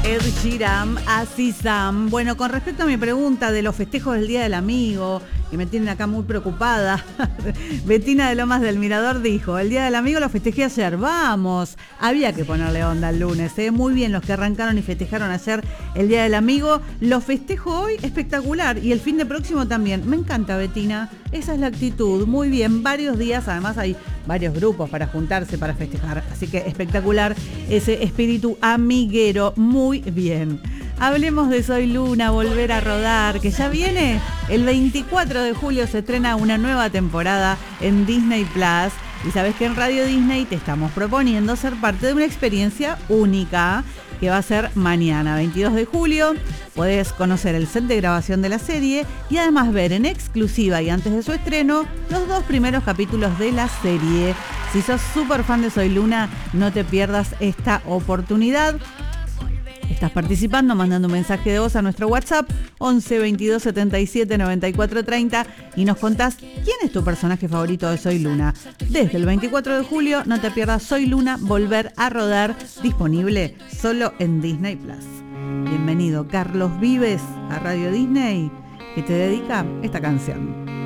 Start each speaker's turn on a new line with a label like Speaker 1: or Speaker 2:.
Speaker 1: Ed Sheeran, Así Sam. Bueno, con respecto a mi pregunta de los festejos del Día del Amigo, que me tienen acá muy preocupada, Betina de Lomas del Mirador dijo: el Día del Amigo lo festejé ayer. Vamos, había que ponerle onda el lunes, ¿eh? Muy bien los que arrancaron y festejaron ayer el Día del Amigo. Lo festejo hoy, espectacular. Y el fin de próximo también. Me encanta, Betina. Esa es la actitud. Muy bien, varios días. Además hay varios grupos para juntarse, para festejar. Así que espectacular ese espíritu amiguero. Muy bien. Hablemos de Soy Luna, volver a rodar, que ya viene. El 24 de julio se estrena una nueva temporada en Disney Plus. Y sabes que en Radio Disney te estamos proponiendo ser parte de una experiencia única que va a ser mañana, 22 de julio. Podés conocer el set de grabación de la serie y además ver en exclusiva y antes de su estreno los 2 primeros capítulos de la serie. Si sos súper fan de Soy Luna, no te pierdas esta oportunidad. Estás participando mandando un mensaje de voz a nuestro WhatsApp 11 22 77 94 30 y nos contás quién es tu personaje favorito de Soy Luna. Desde el 24 de julio no te pierdas Soy Luna, volver a rodar, disponible solo en Disney Plus. Bienvenido Carlos Vives a Radio Disney, que te dedica esta canción.